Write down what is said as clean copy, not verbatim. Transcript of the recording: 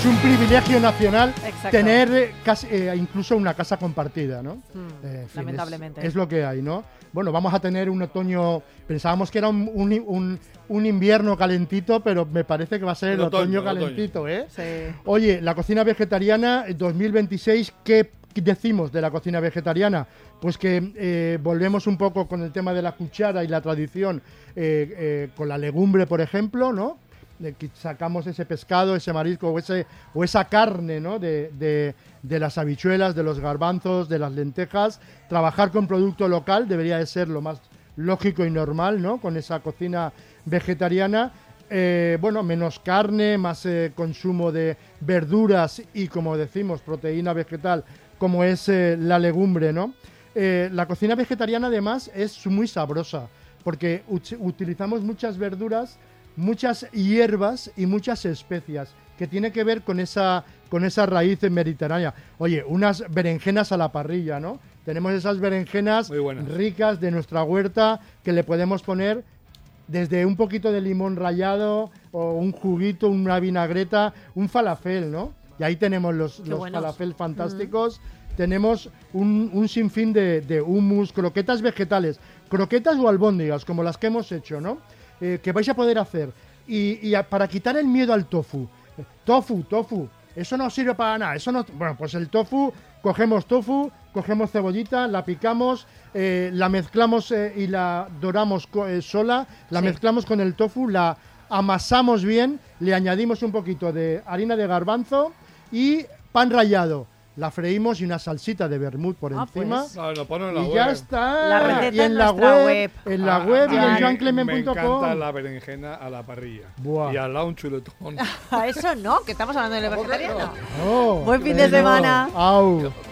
un privilegio nacional Exacto. tener incluso una casa compartida, ¿no? En fin, lamentablemente. Es lo que hay, ¿no? Bueno, vamos a tener un otoño, pensábamos que era un invierno calentito, pero me parece que va a ser el otoño calentito, ¿eh? Sí. Oye, la cocina vegetariana 2026, ¿qué decimos de la cocina vegetariana? Pues que volvemos un poco con el tema de la cuchara y la tradición con la legumbre, por ejemplo, ¿no? Que sacamos ese pescado, ese marisco o esa carne, ¿no? de las habichuelas, de los garbanzos, de las lentejas. Trabajar con producto local debería de ser lo más lógico y normal, ¿no? Con esa cocina vegetariana. Bueno, menos carne, más consumo de verduras y, como decimos, proteína vegetal, como es la legumbre, ¿no? La cocina vegetariana, además, es muy sabrosa, porque utilizamos muchas verduras, muchas hierbas y muchas especias, que tiene que ver con esa raíz mediterránea. Oye, unas berenjenas a la parrilla, ¿no? Tenemos esas berenjenas ricas de nuestra huerta que le podemos poner desde un poquito de limón rallado o un juguito, una vinagreta, un falafel, ¿no? Y ahí tenemos los falafel fantásticos. Tenemos un sinfín de hummus, croquetas vegetales, croquetas o albóndigas, como las que hemos hecho, ¿no? Que vais a poder hacer. Y para quitar el miedo al tofu. Tofu. Eso no sirve para nada. Bueno, pues el tofu, cogemos cebollita, la picamos, la mezclamos y la doramos sola, la mezclamos con el tofu, la amasamos bien, le añadimos un poquito de harina de garbanzo y pan rallado. La freímos y una salsita de vermut por encima. Pues. No, lo pongo en la y web. ya está. La receta y en la web. En la web y en joanclement.com. Me encanta la berenjena a la parrilla. Buah. Y al lado un chuletón. A eso no, que estamos hablando de lo vegetariano. Oh, Buen fin de semana. Au.